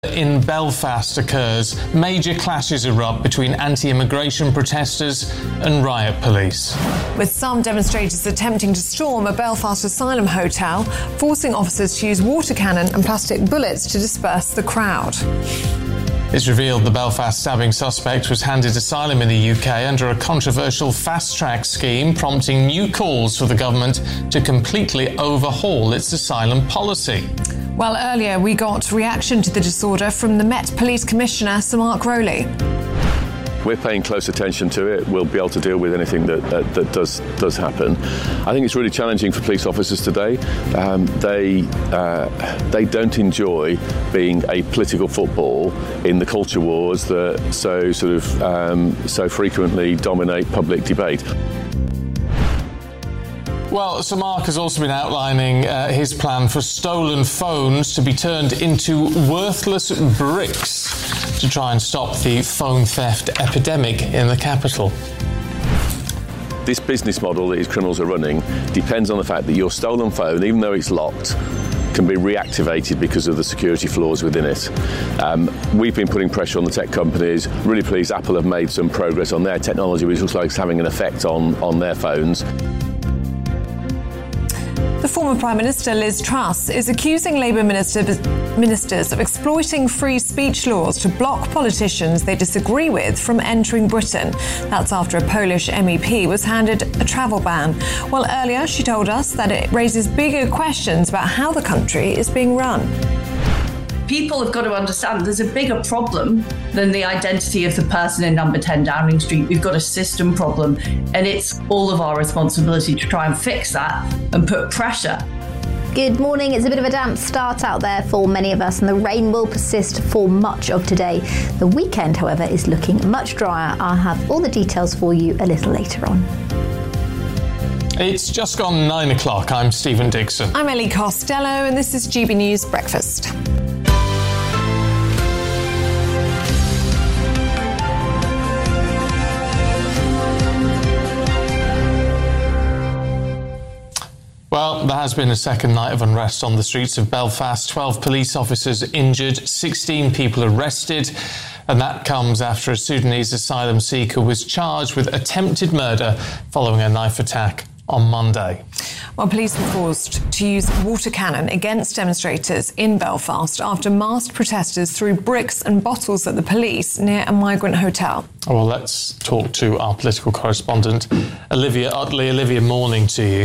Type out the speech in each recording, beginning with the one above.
In Belfast occurs. Major clashes erupt between anti-immigration protesters and riot police. With some demonstrators attempting to storm a Belfast asylum hotel, forcing officers to use water cannon and plastic bullets to disperse the crowd. It's revealed the Belfast stabbing suspect was handed asylum in the UK under a controversial fast-track scheme, prompting new calls for the government to completely overhaul its asylum policy. Well, earlier we got reaction to the disorder from the Met Police Commissioner, Sir Mark Rowley. We're paying close attention to it. We'll be able to deal with anything that does happen. I think it's really challenging for police officers today. They don't enjoy being a political football in the culture wars that so frequently dominate public debate. Well, Sir Mark has also been outlining his plan for stolen phones to be turned into worthless bricks to try and stop the phone theft epidemic in the capital. This business model that these criminals are running depends on the fact that your stolen phone, even though it's locked, can be reactivated because of the security flaws within it. We've been putting pressure on the tech companies. Really pleased Apple have made some progress on their technology, which looks like it's having an effect on their phones. The former Prime Minister Liz Truss is accusing Labour ministers of exploiting free speech laws to block politicians they disagree with from entering Britain. That's after a Polish MEP was handed a travel ban. Well, earlier she told us that it raises bigger questions about how the country is being run. People have got to understand there's a bigger problem than the identity of the person in number 10 Downing Street. We've got a system problem, and it's all of our responsibility to try and fix that and put pressure. Good morning. It's a bit of a damp start out there for many of us, and the rain will persist for much of today. The weekend, however, is looking much drier. I'll have all the details for you a little later on. It's just gone 9 o'clock. I'm Stephen Dixon. I'm Ellie Costello, and this is GB News Breakfast. Well, there has been a second night of unrest on the streets of Belfast. 12 police officers injured, 16 people arrested, and that comes after a Sudanese asylum seeker was charged with attempted murder following a knife attack on Monday. Well, police were forced to use water cannon against demonstrators in Belfast after masked protesters threw bricks and bottles at the police near a migrant hotel. Well, let's talk to our political correspondent, Olivia Utley. Olivia, morning to you.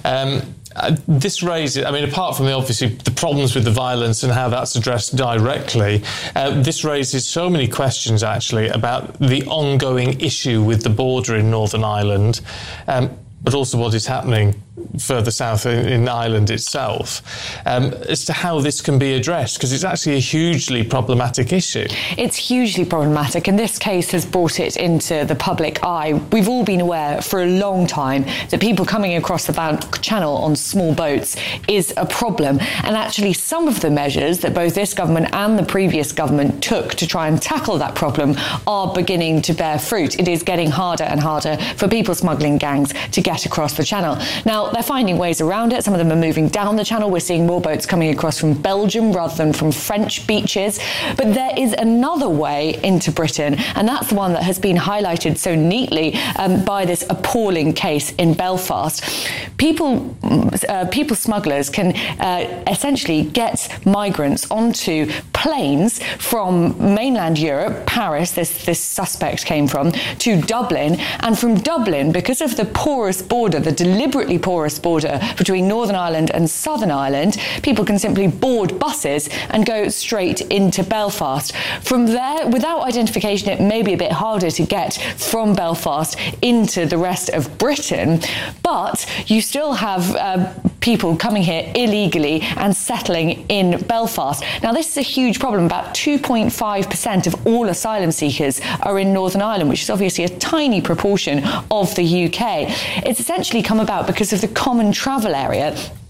This raises, apart from obviously the problems with the violence and how that's addressed directly, this raises so many questions actually about the ongoing issue with the border in Northern Ireland, but also what is happening further south in Ireland itself, as to how this can be addressed, because it's actually a hugely problematic issue. It's hugely problematic, and this case has brought it into the public eye. We've all been aware for a long time that people coming across the Bank Channel on small boats is a problem, and actually some of the measures that both this government and the previous government took to try and tackle that problem are beginning to bear fruit. It is getting harder and harder for people smuggling gangs to get across the channel. Now, they're finding ways around it. Some of them are moving down the channel. We're seeing more boats coming across from Belgium rather than from French beaches. But there is another way into Britain, and that's the one that has been highlighted so neatly by this appalling case in Belfast. People smugglers can essentially get migrants onto planes from mainland Europe, Paris, this suspect came from, to Dublin. And from Dublin, because of the porous border, the deliberately porous border between Northern Ireland and Southern Ireland, people can simply board buses and go straight into Belfast. From there, without identification, it may be a bit harder to get from Belfast into the rest of Britain, but you still have people coming here illegally and settling in Belfast. Now, this is a huge problem. About 2.5% of all asylum seekers are in Northern Ireland, which is obviously a tiny proportion of the UK. It's essentially come about because of the common travel area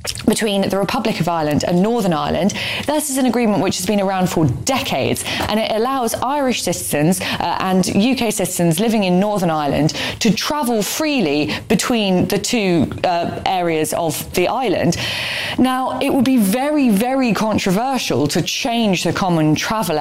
between the Republic of Ireland and Northern Ireland. This is an agreement which has been around for decades, and it allows Irish citizens and UK citizens living in Northern Ireland to travel freely between the two areas of the island. Now, it would be very, very controversial to change the Common Travel